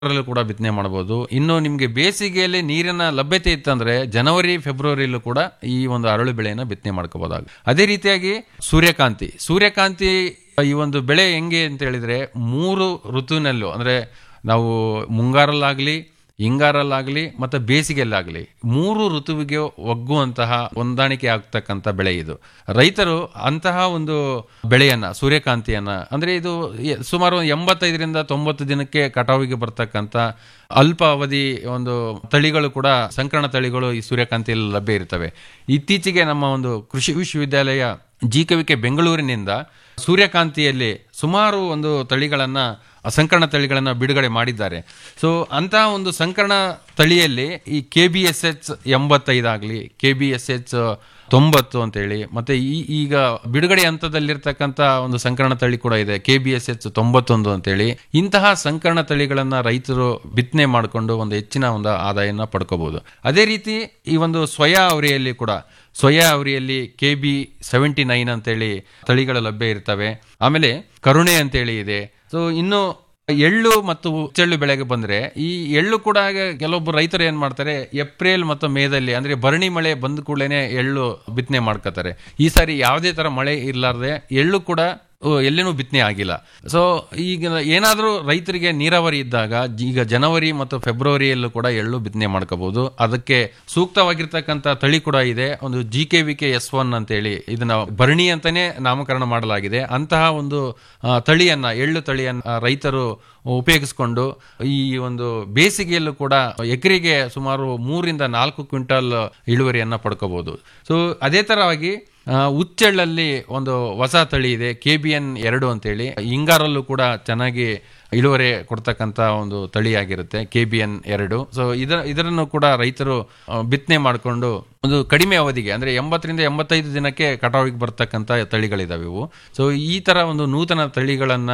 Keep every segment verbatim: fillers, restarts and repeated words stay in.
ರಲ್ಲೂ ಕೂಡ ಬಿತ್ತನೆ ಮಾಡಬಹುದು. ಇನ್ನು ನಿಮಗೆ ಬೇಸಿಗೆಯಲ್ಲಿ ನೀರಿನ ಲಭ್ಯತೆ ಇತ್ತಂದ್ರೆ ಜನವರಿ ಫೆಬ್ರವರಿಯಲ್ಲೂ ಕೂಡ ಈ ಒಂದು ಅರಳು ಬೆಳೆಯನ್ನು ಬಿತ್ತನೆ ಮಾಡ್ಕೋಬಹುದಾಗ. ಅದೇ ರೀತಿಯಾಗಿ ಸೂರ್ಯಕಾಂತಿ ಸೂರ್ಯಕಾಂತಿ ಈ ಒಂದು ಬೆಳೆ ಹೆಂಗೆ ಅಂತ ಹೇಳಿದ್ರೆ ಮೂರು ಋತುವಿನಲ್ಲೂ ಅಂದ್ರೆ ನಾವು ಮುಂಗಾರಲ್ಲಾಗ್ಲಿ ಹಿಂಗಾರಲ್ಲಾಗ್ಲಿ ಮತ್ತೆ ಬೇಸಿಗೆಯಲ್ಲಾಗ್ಲಿ ಮೂರು ಋತುವಿಗೆ ಒಗ್ಗುವಂತಹ ಹೊಂದಾಣಿಕೆ ಆಗ್ತಕ್ಕಂಥ ಬೆಳೆ ಇದು. ರೈತರು ಅಂತಹ ಒಂದು ಬೆಳೆಯನ್ನ ಸೂರ್ಯಕಾಂತಿಯನ್ನ ಅಂದ್ರೆ ಇದು ಸುಮಾರು ಎಂಬತ್ತೈದರಿಂದ ತೊಂಬತ್ತು ದಿನಕ್ಕೆ ಕಟಾವಿಗೆ ಬರ್ತಕ್ಕಂಥ ಅಲ್ಪ ಅವಧಿ ಒಂದು ತಳಿಗಳು ಕೂಡ ಸಂಕರಣ ತಳಿಗಳು ಈ ಸೂರ್ಯಕಾಂತಿಯಲ್ಲಿ ಲಭ್ಯ ಇರ್ತವೆ. ಇತ್ತೀಚೆಗೆ ನಮ್ಮ ಒಂದು ಕೃಷಿ ವಿಶ್ವವಿದ್ಯಾಲಯ ಜಿ ಕೆ ವಿ ಕೆ ಬೆಂಗಳೂರಿನಿಂದ ಸೂರ್ಯಕಾಂತಿಯಲ್ಲಿ ಸುಮಾರು ಒಂದು ತಳಿಗಳನ್ನ ಸಂಕರಣ ತಳಿಗಳನ್ನ ಬಿಡುಗಡೆ ಮಾಡಿದ್ದಾರೆ. ಸೊ ಅಂತಹ ಒಂದು ಸಂಕರಣ ತಳಿಯಲ್ಲಿ ಈ K B S H ಎಂಬತ್ತೈದಾಗ್ಲಿ K B S H ತೊಂಬತ್ತು ಅಂತೇಳಿ ಮತ್ತೆ ಈ ಈಗ ಬಿಡುಗಡೆ ಹಂತದಲ್ಲಿರ್ತಕ್ಕಂಥ ಒಂದು ಸಂಕರಣ ತಳಿ ಕೂಡ ಇದೆ ಕೆ ಬಿ ಎಸ್ ಎಚ್ ತೊಂಬತ್ತೊಂದು ಅಂತೇಳಿ. ಇಂತಹ ಸಂಕರಣ ತಳಿಗಳನ್ನ ರೈತರು ಬಿತ್ತನೆ ಮಾಡಿಕೊಂಡು ಒಂದು ಹೆಚ್ಚಿನ ಒಂದು ಆದಾಯನ ಪಡ್ಕೋಬಹುದು. ಅದೇ ರೀತಿ ಈ ಒಂದು ಸೋಯಾ ಅವರಿಯಲ್ಲಿ ಕೂಡ soya ಅವರಿಯಲ್ಲಿ K B seventy nine ಅಂತೇಳಿ ತಳಿಗಳು ಲಭ್ಯ ಇರ್ತವೆ. ಆಮೇಲೆ ಕರುಣೆ ಅಂತೇಳಿ ಇದೆ. ಸೊ ಇನ್ನು ಎಳ್ಳು ಮತ್ತು ಹುಚ್ಚೆಳ್ಳು ಬೆಳೆಗೆ ಬಂದ್ರೆ ಈ ಎಳ್ಳು ಕೂಡ ಕೆಲವೊಬ್ಬರು ರೈತರು ಏನ್ ಮಾಡ್ತಾರೆ ಏಪ್ರಿಲ್ ಮತ್ತು ಮೇದಲ್ಲಿ ಅಂದ್ರೆ ಭರಣಿ ಮಳೆ ಬಂದ ಕೂಡಲೇ ಎಳ್ಳು ಬಿತ್ತನೆ ಮಾಡ್ಕೋತಾರೆ. ಈ ಸಾರಿ ಯಾವುದೇ ತರ ಮಳೆ ಇರ್ಲಾರ್ದೆ ಎಳ್ಳು ಕೂಡ ಎಲ್ಲಿನೂ ಬಿತ್ತನೆ ಆಗಿಲ್ಲ. ಸೊ ಈಗ ಏನಾದರೂ ರೈತರಿಗೆ ನೀರಾವರಿ ಇದ್ದಾಗ ಈಗ ಜನವರಿ ಮತ್ತು ಫೆಬ್ರವರಿಯಲ್ಲೂ ಕೂಡ ಎಳ್ಳು ಬಿತ್ತನೆ ಮಾಡ್ಕೋಬಹುದು. ಅದಕ್ಕೆ ಸೂಕ್ತವಾಗಿರ್ತಕ್ಕಂಥ ತಳಿ ಕೂಡ ಇದೆ, ಒಂದು G K V K S one ಅಂತೇಳಿ ಇದನ್ನ ಭರಣಿ ಅಂತಾನೆ ನಾಮಕರಣ ಮಾಡಲಾಗಿದೆ. ಅಂತಹ ಒಂದು ತಳಿಯನ್ನ ಎಳ್ಳು ತಳಿಯನ್ನ ರೈತರು ಉಪಯೋಗಿಸಿಕೊಂಡು ಈ ಒಂದು ಬೇಸಿಗೆಯಲ್ಲೂ ಕೂಡ ಎಕರೆಗೆ ಸುಮಾರು ಮೂರರಿಂದ ನಾಲ್ಕು ಕ್ವಿಂಟಲ್ ಇಳುವರಿಯನ್ನ ಪಡ್ಕೋಬಹುದು. ಸೊ ಅದೇ ತರವಾಗಿ ಹುಚ್ಚೆಳ್ಳಲ್ಲಿ ಒಂದು ಹೊಸ ತಳಿ ಇದೆ ಕೆ ಬಿ ಎನ್ ಎರಡು ಅಂತೇಳಿ, ಹಿಂಗಾರಲ್ಲೂ ಕೂಡ ಚೆನ್ನಾಗಿ ಇಳುವರಿ ಕೊಡ್ತಕ್ಕಂಥ ಒಂದು ತಳಿಯಾಗಿರುತ್ತೆ ಕೆ ಬಿ ಎನ್ ಎರಡು. ಸೊ ಇದರ ಇದರನ್ನು ಕೂಡ ರೈತರು ಬಿತ್ತನೆ ಮಾಡಿಕೊಂಡು ಒಂದು ಕಡಿಮೆ ಅವಧಿಗೆ ಅಂದ್ರೆ ಎಂಬತ್ತರಿಂದ ಎಂಬತ್ತೈದು ದಿನಕ್ಕೆ ಕಟಾವಿಗೆ ಬರ್ತಕ್ಕಂಥ ತಳಿಗಳಿದಾವೆ ಇವು. ಸೊ ಈ ತರ ಒಂದು ನೂತನ ತಳಿಗಳನ್ನ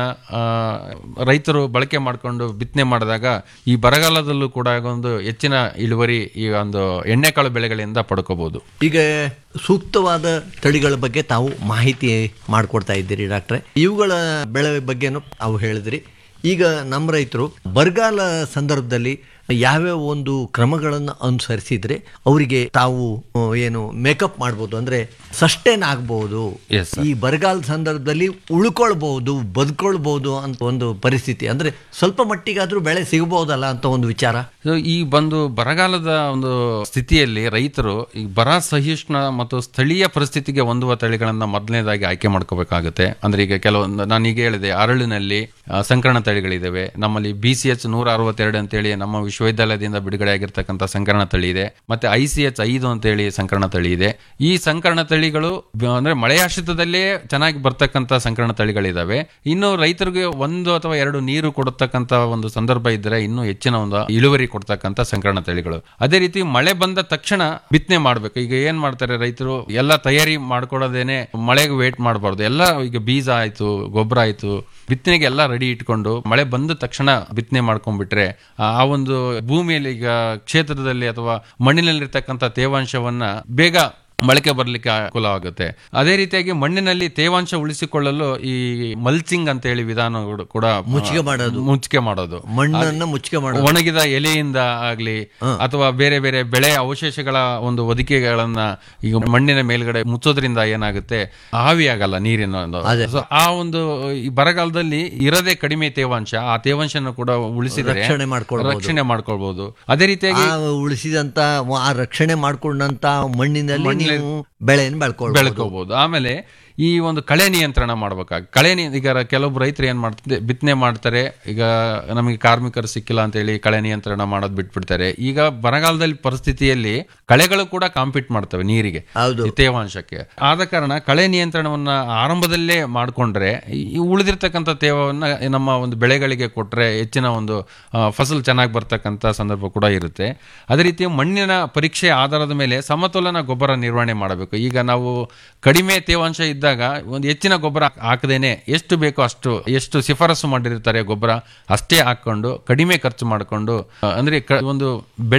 ರೈತರು ಬಳಕೆ ಮಾಡಿಕೊಂಡು ಬಿತ್ತನೆ ಮಾಡಿದಾಗ ಈ ಬರಗಾಲದಲ್ಲೂ ಕೂಡ ಒಂದು ಹೆಚ್ಚಿನ ಇಳುವರಿ ಈ ಒಂದು ಎಣ್ಣೆಕಾಳು ಬೆಳೆಗಳಿಂದ ಪಡ್ಕೋಬಹುದು. ಈಗ ಸೂಕ್ತವಾದ ತಳಿಗಳ ಬಗ್ಗೆ ತಾವು ಮಾಹಿತಿ ಮಾಡಿಕೊಡ್ತಾ ಇದ್ದೀರಿ ಡಾಕ್ಟ್ರೆ. ಇವುಗಳ ಬೆಳೆ ಬಗ್ಗೆನೂ ತಾವು ಹೇಳಿದ್ರಿ. ಈಗ ನಮ್ಮ ರೈತರು ಬರಗಾಲ ಸಂದರ್ಭದಲ್ಲಿ ಯಾವ್ಯಾವ ಒಂದು ಕ್ರಮಗಳನ್ನು ಅನುಸರಿಸಿದ್ರೆ ಅವರಿಗೆ ತಾವು ಏನು ಮೇಕಪ್ ಮಾಡ್ಬೋದು ಅಂದ್ರೆ ಸಸ್ಟೈನ್ ಆಗ್ಬಹುದು, ಈ ಬರಗಾಲ ಸಂದರ್ಭದಲ್ಲಿ ಉಳ್ಕೊಳ್ಬಹುದು ಬದುಕೊಳ್ಬಹುದು ಅಂತ ಒಂದು ಪರಿಸ್ಥಿತಿ ಅಂದ್ರೆ ಸ್ವಲ್ಪ ಮಟ್ಟಿಗಾದ್ರೂ ಬೆಳೆ ಸಿಗಬಹುದಲ್ಲ ಅಂತ ಒಂದು ವಿಚಾರ. ಈ ಬಂದು ಬರಗಾಲದ ಒಂದು ಸ್ಥಿತಿಯಲ್ಲಿ ರೈತರು ಈ ಬರ ಸಹಿಷ್ಣು ಮತ್ತು ಸ್ಥಳೀಯ ಪರಿಸ್ಥಿತಿಗೆ ಹೊಂದುವ ತಳಿಗಳನ್ನ ಮೊದಲನೇದಾಗಿ ಆಯ್ಕೆ ಮಾಡ್ಕೋಬೇಕಾಗುತ್ತೆ. ಅಂದ್ರೆ ಈಗ ಕೆಲವೊಂದು ನಾನೀಗ ಹೇಳಿದೆ ಅರಳಿನಲ್ಲಿ ಸಂಕರಣ ತಳಿಗಳಿದಾವೆ. ನಮ್ಮಲ್ಲಿ ಬಿ ಸಿ ಎಚ್ ನೂರ ಅರವತ್ತೆರಡು ಅಂತೇಳಿ ನಮ್ಮ ವಿಶ್ವವಿದ್ಯಾಲಯದಿಂದ ಬಿಡುಗಡೆ ಆಗಿರ್ತಕ್ಕಂಥ ಸಂಕರಣ ತಳಿ ಇದೆ. ಮತ್ತೆ ಐ ಸಿ ಎಚ್ ಐದು ಅಂತೇಳಿ ಸಂಕರಣ ತಳಿ ಇದೆ. ಈ ಸಂಕರಣ ತಳಿಗಳು ಅಂದ್ರೆ ಮಳೆಯಾಶ್ರಿತದಲ್ಲೇ ಚೆನ್ನಾಗಿ ಬರ್ತಕ್ಕಂಥ ಸಂಕರಣ ತಳಿಗಳಿದಾವೆ. ಇನ್ನು ರೈತರಿಗೆ ಒಂದು ಅಥವಾ ಎರಡು ನೀರು ಕೊಡತಕ್ಕಂಥ ಒಂದು ಸಂದರ್ಭ ಇದ್ರೆ ಇನ್ನೂ ಹೆಚ್ಚಿನ ಒಂದು ಇಳುವರಿ ಕೊಡ್ತಕ್ಕಂಥ ಸಂಕರಣ ತಳಿಗಳು. ಅದೇ ರೀತಿ ಮಳೆ ಬಂದ ತಕ್ಷಣ ಬಿತ್ತನೆ ಮಾಡ್ಬೇಕು. ಈಗ ಏನ್ ಮಾಡ್ತಾರೆ ರೈತರು ಎಲ್ಲ ತಯಾರಿ ಮಾಡ್ಕೊಳ್ಳೋದೇನೆ ಮಳೆಗೆ ವೇಟ್ ಮಾಡಬಾರ್ದು. ಎಲ್ಲ ಈಗ ಬೀಜ ಆಯ್ತು ಗೊಬ್ಬರ ಆಯ್ತು ಬಿತ್ತನೆಗೆ ಎಲ್ಲ ರೆಡಿ ಇಟ್ಕೊಂಡು ಮಳೆ ಬಂದ ತಕ್ಷಣ ಬಿತ್ತನೆ ಮಾಡ್ಕೊಂಡ್ಬಿಟ್ರೆ ಆ ಒಂದು ಭೂಮಿಯಲ್ಲಿ ಈಗ ಕ್ಷೇತ್ರದಲ್ಲಿ ಅಥವಾ ಮಣ್ಣಿನಲ್ಲಿರ್ತಕ್ಕಂಥ ತೇವಾಂಶವನ್ನ ಬೇಗ ಮೊಳಕೆ ಬರ್ಲಿಕ್ಕೆ ಅನುಕೂಲವಾಗುತ್ತೆ. ಅದೇ ರೀತಿಯಾಗಿ ಮಣ್ಣಿನಲ್ಲಿ ತೇವಾಂಶ ಉಳಿಸಿಕೊಳ್ಳಲು ಈ ಮಲ್ಚಿಂಗ್ ಅಂತ ಹೇಳಿ ವಿಧಾನ ಕೂಡ ಮುಚ್ಚಿಗೆ ಮಾಡೋದು ಮುಚ್ಚಿಗೆ ಮಾಡೋದು ಮಣ್ಣನ್ನ ಮುಚ್ಚಿಗೆ ಮಾಡೋದು ಒಣಗಿದ ಎಲೆಯಿಂದ ಆಗ್ಲಿ ಅಥವಾ ಬೇರೆ ಬೇರೆ ಬೆಳೆ ಅವಶೇಷಗಳ ಒಂದು ಒದಿಕೆಗಳನ್ನ ಈಗ ಮಣ್ಣಿನ ಮೇಲ್ಗಡೆ ಮುಚ್ಚೋದ್ರಿಂದ ಏನಾಗುತ್ತೆ ಆವಿ ಆಗಲ್ಲ ನೀರಿನ. ಆ ಒಂದು ಈ ಬರಗಾಲದಲ್ಲಿ ಇರದೆ ಕಡಿಮೆ ತೇವಾಂಶ ಆ ತೇವಾಂಶನ ಕೂಡ ಉಳಿಸಿದರೆ ರಕ್ಷಣೆ ಮಾಡ್ಕೊಳ್ಬಹುದು. ಅದೇ ರೀತಿಯಾಗಿ ಉಳಿಸಿದಂತ ಆ ರಕ್ಷಣೆ ಮಾಡ್ಕೊಂಡಂತ ಮಣ್ಣಿನಲ್ಲಿ ಬೆಳೆಯನ್ನು ಬೆಳ್ಕೋಬಹುದು. ಆಮೇಲೆ ಈ ಒಂದು ಕಳೆ ನಿಯಂತ್ರಣ ಮಾಡ್ಬೇಕಾಗ ಕಳೆ ಈಗ ಕೆಲವೊಬ್ರು ರೈತರು ಏನ್ ಮಾಡ್ತಾರೆ ಬಿತ್ತನೆ ಮಾಡ್ತಾರೆ, ಈಗ ನಮಗೆ ಕಾರ್ಮಿಕರು ಸಿಕ್ಕಿಲ್ಲ ಅಂತ ಹೇಳಿ ಕಳೆ ನಿಯಂತ್ರಣ ಮಾಡೋದು ಬಿಟ್ಬಿಡ್ತಾರೆ. ಈಗ ಬರಗಾಲದಲ್ಲಿ ಪರಿಸ್ಥಿತಿಯಲ್ಲಿ ಕಳೆಗಳು ಕೂಡ ಕಾಂಪೀಟ್ ಮಾಡ್ತವೆ ನೀರಿಗೆ ತೇವಾಂಶಕ್ಕೆ. ಆದ ಕಾರಣ ಕಳೆ ನಿಯಂತ್ರಣವನ್ನ ಆರಂಭದಲ್ಲೇ ಮಾಡ್ಕೊಂಡ್ರೆ ಉಳಿದಿರ್ತಕ್ಕಂಥ ತೇವವನ್ನ ನಮ್ಮ ಒಂದು ಬೆಳೆಗಳಿಗೆ ಕೊಟ್ರೆ ಹೆಚ್ಚಿನ ಒಂದು ಫಸಲು ಚೆನ್ನಾಗಿ ಬರ್ತಕ್ಕಂಥ ಸಂದರ್ಭ ಕೂಡ ಇರುತ್ತೆ. ಅದೇ ರೀತಿ ಮಣ್ಣಿನ ಪರೀಕ್ಷೆ ಆಧಾರದ ಮೇಲೆ ಸಮತೋಲನ ಗೊಬ್ಬರ ನಿರ್ವಹಣೆ ಮಾಡಬೇಕು. ಈಗ ನಾವು ಕಡಿಮೆ ತೇವಾಂಶ ಇದ್ದ ಒಂದು ಹೆಚ್ಚಿನ ಗೊಬ್ಬರ ಹಾಕದೇನೆ ಎಷ್ಟು ಬೇಕೋ ಅಷ್ಟು ಎಷ್ಟು ಶಿಫಾರಸು ಮಾಡಿರ್ತಾರೆ ಗೊಬ್ಬರ ಅಷ್ಟೇ ಹಾಕೊಂಡು ಕಡಿಮೆ ಖರ್ಚು ಮಾಡಿಕೊಂಡು ಅಂದ್ರೆ ಒಂದು ಬೆಳೆ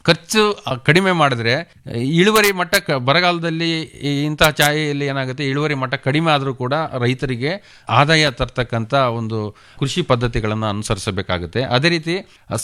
ಖರ್ಚು ಕಡಿಮೆ ಮಾಡಿದ್ರೆ ಇಳುವರಿ ಮಟ್ಟ ಕ- ಬರಗಾಲದಲ್ಲಿ ಈ ಇಂತಹ ಛಾಯೆಯಲ್ಲಿ ಏನಾಗುತ್ತೆ, ಇಳುವರಿ ಮಟ್ಟ ಕಡಿಮೆ ಆದರೂ ಕೂಡ ರೈತರಿಗೆ ಆದಾಯ ತರ್ತಕ್ಕಂಥ ಒಂದು ಕೃಷಿ ಪದ್ಧತಿಗಳನ್ನು ಅನುಸರಿಸಬೇಕಾಗುತ್ತೆ. ಅದೇ ರೀತಿ